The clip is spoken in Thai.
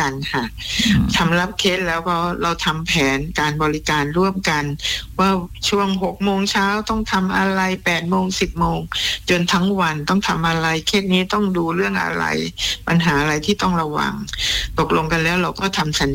กันค่ะทำรับเคสแล้วก็เราทำแผนการบริการร่วมกันว่าช่วง6 โมงเช้าต้องทำอะไร8 โมง10 โมงจนทั้งวันต้องทำอะไรเคสนี้ต้องดูเรื่องอะไรปัญหาอะไรที่ต้องระวังตกลงกันแล้วเราก็ทำสัญ